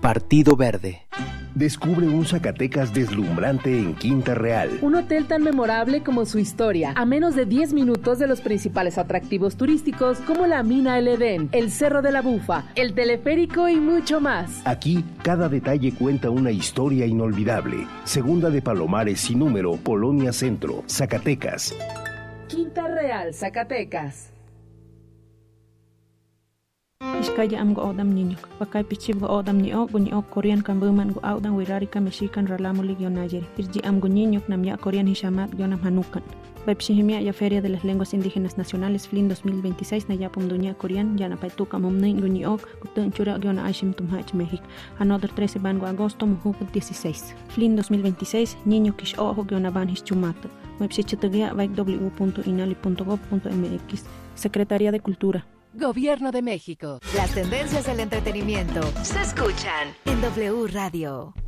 Partido Verde. Descubre un Zacatecas deslumbrante en Quinta Real. Un hotel tan memorable como su historia, a menos de 10 minutos de los principales atractivos turísticos como la Mina El Edén, el Cerro de la Bufa, el teleférico y mucho más. Aquí, cada detalle cuenta una historia inolvidable. Segunda de Palomares sin número, Polonia Centro, Zacatecas. Quinta Real, Zacatecas. Iskaya am go odam niño, bakay pichib go odam ni o Korean kambuman go audan wirarika mexican ralamulig yon ayer. Irji am go niño namya Korean hishamat yonam hanukan. Baipshihimia ya Feria de las Lenguas Indígenas Nacionales FLIN 2026 na yapum dunia Korean yana paituka mumnin go niok kutun chura yona ashim tumhach México. Another 13 ban go agosto muhu 16. FLIN 2026 niño kish ojo yona ban hischumato. Baipshichitugia baik w.inali.gov.mx. Secretaría de Cultura. Gobierno de México. Las tendencias del entretenimiento se escuchan en W Radio.